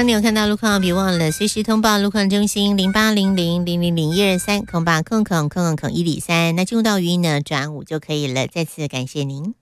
当你有看到路况，别忘了随时通报路况中心0800000123，空103。那进入到语音呢，转5就可以了。再次感谢您。